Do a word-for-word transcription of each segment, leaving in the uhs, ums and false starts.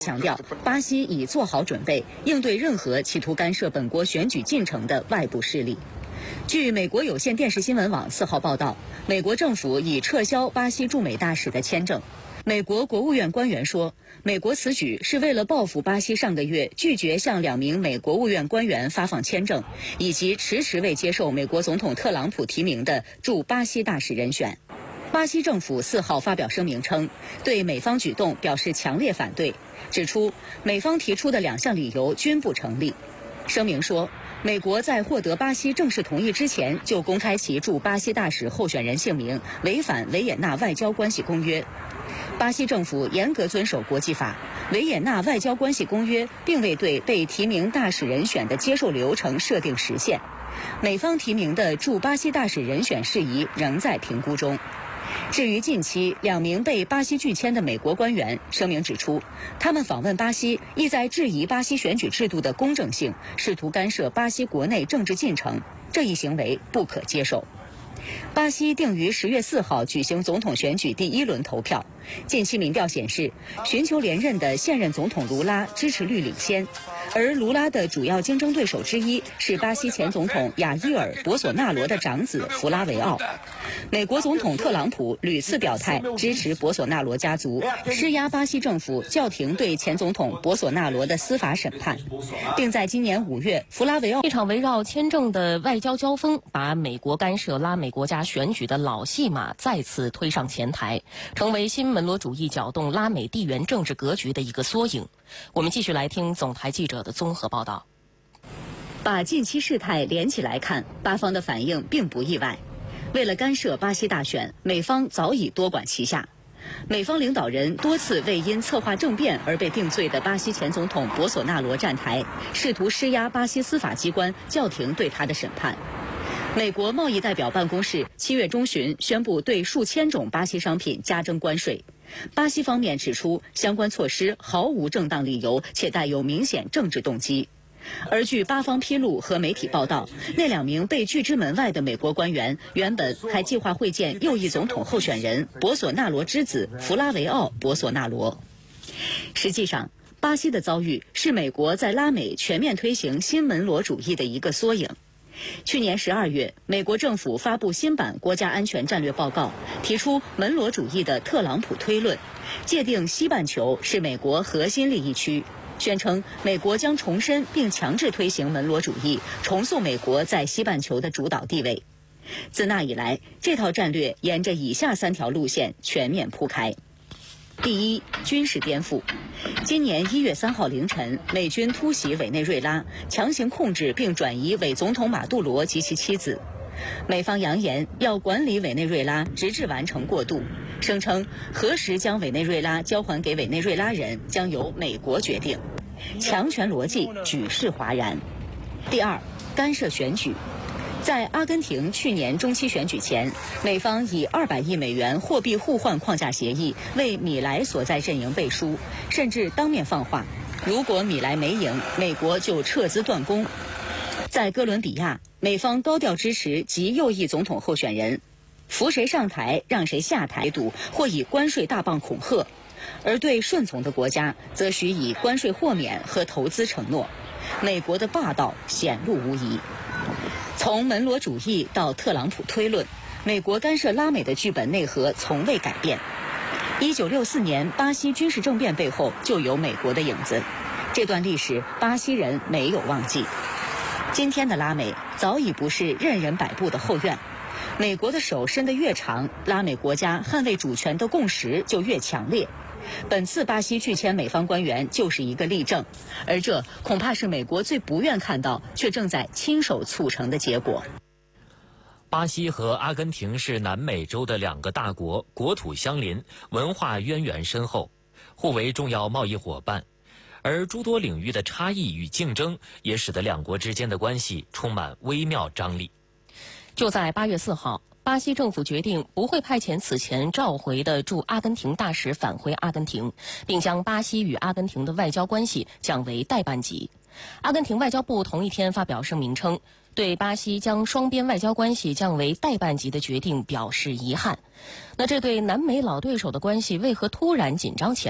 强调，巴西已做好准备，应对任何企图干涉本国选举进程的外部势力。据美国有线电视新闻网四号报道，美国政府已撤销巴西驻美大使的签证。美国国务院官员说，美国此举是为了报复巴西上个月拒绝向两名美国务院官员发放签证，以及迟迟未接受美国总统特朗普提名的驻巴西大使人选。巴西政府四号发表声明称，对美方举动表示强烈反对，指出美方提出的两项理由均不成立。声明说，美国在获得巴西正式同意之前就公开其驻巴西大使候选人姓名，违反维也纳外交关系公约。巴西政府严格遵守国际法，维也纳外交关系公约并未对被提名大使人选的接受流程设定时限。美方提名的驻巴西大使人选事宜仍在评估中。至于近期两名被巴西拒签的美国官员，声明指出，他们访问巴西意在质疑巴西选举制度的公正性，试图干涉巴西国内政治进程，这一行为不可接受。巴西定于十月四号举行总统选举第一轮投票。近期民调显示，寻求连任的现任总统卢拉支持率领先，而卢拉的主要竞争对手之一是巴西前总统亚伊尔·博索纳罗的长子弗拉维奥。美国总统特朗普屡次表态支持博索纳罗家族，施压巴西政府叫停对前总统博索纳罗的司法审判，并在今年五月，弗拉维奥一场围绕签证的外交交锋，把美国干涉拉美国家选举的老戏码再次推上前台，成为新门罗主义搅动拉美地缘政治格局的一个缩影。我们继续来听总台记者的综合报道。 把近期事态连起来看，巴方的反应并不意外。为了干涉巴西大选，美方早已多管齐下。美方领导人多次为因策划政变而被定罪的巴西前总统博索纳罗站台，试图施压巴西司法机关叫停对他的审判。美国贸易代表办公室七月中旬宣布对数千种巴西商品加征关税。巴西方面指出，相关措施毫无正当理由，且带有明显政治动机。而据巴方披露和媒体报道，那两名被拒之门外的美国官员原本还计划会见右翼总统候选人博索纳罗之子弗拉维奥·博索纳罗。实际上，巴西的遭遇是美国在拉美全面推行新门罗主义的一个缩影。去年十二月，美国政府发布新版国家安全战略报告，提出门罗主义的特朗普推论，界定西半球是美国核心利益区，宣称美国将重申并强制推行门罗主义，重塑美国在西半球的主导地位。自那以来，这套战略沿着以下三条路线全面铺开。第一，军事颠覆。今年一月三号凌晨，美军突袭委内瑞拉，强行控制并转移伪总统马杜罗及其妻子。美方扬言要管理委内瑞拉，直至完成过渡，声称何时将委内瑞拉交还给委内瑞拉人将由美国决定。强权逻辑举世哗然。第二，干涉选举。在阿根廷去年中期选举前，美方以二百亿美元货币互换框架协议为米莱所在阵营背书，甚至当面放话，如果米莱没赢，美国就撤资断供。在哥伦比亚，美方高调支持极右翼总统候选人，扶谁上台让谁下台赌，或以关税大棒恐吓，而对顺从的国家则许以关税豁免和投资承诺。美国的霸道显露无遗。从门罗主义到特朗普推论，美国干涉拉美的剧本内核从未改变。一九六四年巴西军事政变背后就有美国的影子，这段历史巴西人没有忘记。今天的拉美早已不是任人摆布的后院，美国的手伸得越长，拉美国家捍卫主权的共识就越强烈。本次巴西拒签美方官员就是一个例证，而这恐怕是美国最不愿看到却正在亲手促成的结果。 巴西和阿根廷是南美洲的两个大国，国土相邻，文化渊源深厚，互为重要贸易伙伴。而诸多领域的差异与竞争也使得两国之间的关系充满微妙张力。 就在八月四号，巴西政府决定不会派遣此前召回的驻阿根廷大使返回阿根廷，并将巴西与阿根廷的外交关系降为代办级。阿根廷外交部同一天发表声明称，对巴西将双边外交关系降为代办级的决定表示遗憾。那这对南美老对手的关系为何突然紧张起来？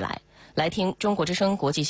来听中国之声国际